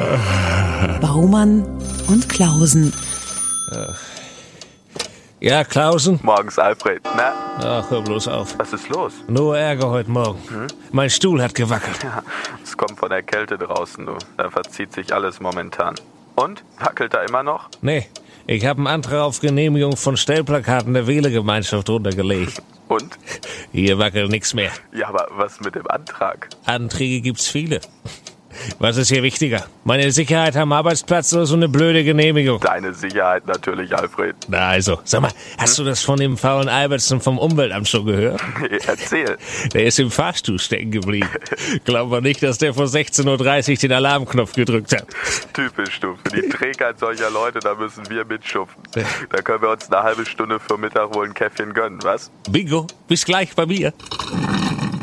Baumann und Klausen. Ja, Klausen? Morgens, Alfred. Na? Ach, hör bloß auf. Was ist los? Nur Ärger heute Morgen. Mein Stuhl hat gewackelt. Ja, es kommt von der Kälte draußen, du. Da verzieht sich alles momentan. Und? Wackelt er immer noch? Nee, ich habe einen Antrag auf Genehmigung von Stellplakaten der Wählergemeinschaft runtergelegt. Und? Hier wackelt nichts mehr. Ja, aber was mit dem Antrag? Anträge gibt's viele. Was ist hier wichtiger? Meine Sicherheit am Arbeitsplatz oder so eine blöde Genehmigung? Deine Sicherheit natürlich, Alfred. Na also, sag mal, hast du das von dem faulen Albertsen vom Umweltamt schon gehört? Erzähl. Der ist im Fahrstuhl stecken geblieben. Glaubt man nicht, dass der vor 16.30 Uhr den Alarmknopf gedrückt hat. Typisch, du. Für die Trägheit solcher Leute, da müssen wir mitschupfen. Da können wir uns eine halbe Stunde vor Mittag wohl ein Käffchen gönnen, was? Bingo, bis gleich bei mir.